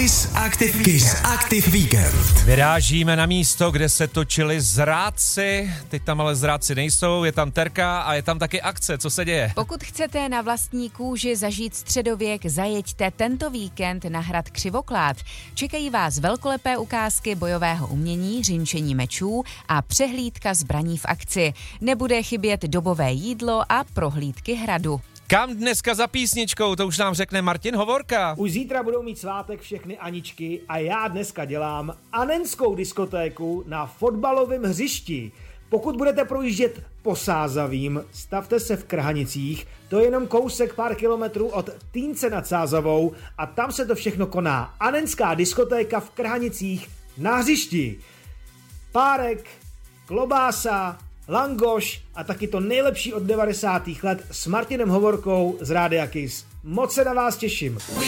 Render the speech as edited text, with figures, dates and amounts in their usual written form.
Kiss Active Weekend. Vyrážíme na místo, kde se točili zrádci. Teď tam ale zrádci nejsou, je tam Terka a je tam taky akce. Co se děje? Pokud chcete na vlastní kůži zažít středověk, zajeďte tento víkend na hrad Křivoklád. Čekají vás velkolepé ukázky bojového umění, řinčení mečů a přehlídka zbraní v akci. Nebude chybět dobové jídlo a prohlídky hradu. Kam dneska za písničkou, to už nám řekne Martin Hovorka. Už zítra budou mít svátek všechny Aničky a já dneska dělám anenskou diskotéku na fotbalovém hřišti. Pokud budete projíždět po Sázavím, stavte se v Krhanicích, to je jenom kousek pár kilometrů od Týnce nad Sázavou a tam se to všechno koná. Anenská diskotéka v Krhanicích na hřišti. Párek, klobása, langoš a taky to nejlepší od 90. let s Martinem Hovorkou z Rádia Kiss. Moc se na vás těším.